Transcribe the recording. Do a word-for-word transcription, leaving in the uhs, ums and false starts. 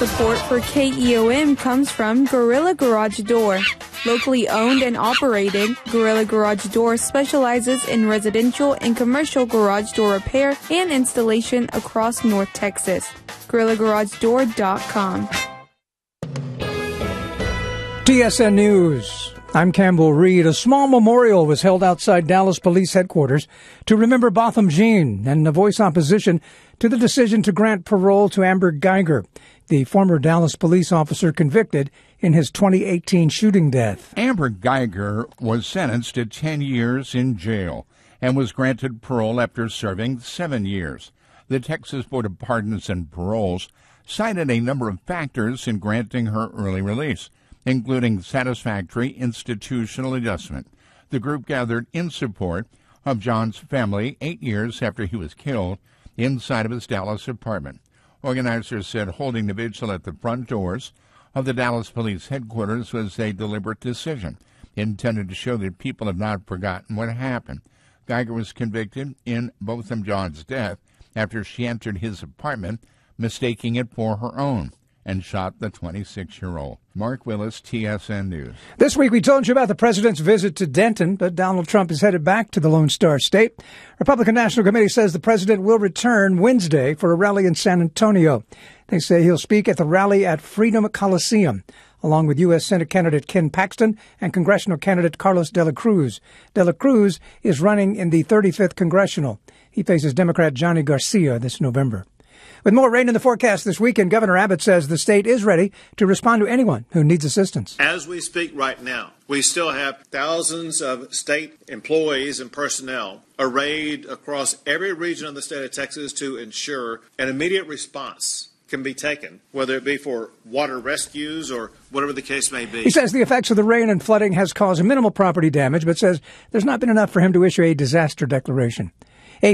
Support for K E O M comes from Gorilla Garage Door. Locally owned and operated, Gorilla Garage Door specializes in residential and commercial garage door repair and installation across North Texas. gorilla garage door dot com. T S N News. I'm Campbell Reed. A small memorial was held outside Dallas Police Headquarters to remember Botham Jean and to voice opposition to the decision to grant parole to Amber Geiger, the former Dallas police officer convicted in his twenty eighteen shooting death. Amber Geiger was sentenced to ten years in jail and was granted parole after serving seven years. The Texas Board of Pardons and Paroles cited a number of factors in granting her early release, including satisfactory institutional adjustment. The group gathered in support of John's family eight years after he was killed inside of his Dallas apartment. Organizers said holding the vigil at the front doors of the Dallas Police Headquarters was a deliberate decision intended to show that people have not forgotten what happened. Geiger was convicted in Botham Jean's death after she entered his apartment, mistaking it for her own, and shot the twenty-six-year-old. Mark Willis, T S N News. This week we told you about the president's visit to Denton, but Donald Trump is headed back to the Lone Star State. Republican National Committee says the president will return Wednesday for a rally in San Antonio. They say he'll speak at the rally at Freedom Coliseum, along with U S. Senate candidate Ken Paxton and congressional candidate Carlos De La Cruz. De La Cruz is running in the thirty-fifth Congressional. He faces Democrat Johnny Garcia this November. With more rain in the forecast this weekend, Governor Abbott says the state is ready to respond to anyone who needs assistance. As we speak right now, we still have thousands of state employees and personnel arrayed across every region of the state of Texas to ensure an immediate response can be taken, whether it be for water rescues or whatever the case may be. He says the effects of the rain and flooding has caused minimal property damage, but says there's not been enough for him to issue a disaster declaration.